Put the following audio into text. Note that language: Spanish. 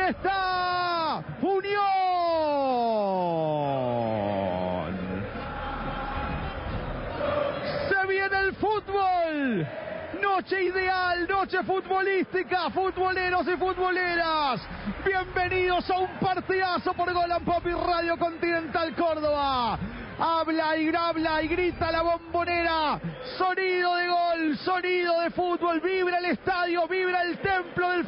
está Unión. Se viene el fútbol. Noche ideal, noche futbolística, futboleros y futboleras. Bienvenidos a un partidazo por Gol and Pop y Radio Continental Córdoba. Habla y grita la Bombonera. Sonido de gol, sonido de fútbol. Vibra el estadio, vibra el templo del